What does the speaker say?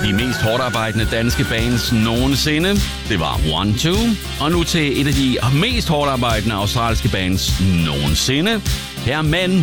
De mest hårdarbejdende danske bands nogensinde, det var One-Two. Og nu til et af de mest hårdarbejdende australske bands nogensinde. Her er manden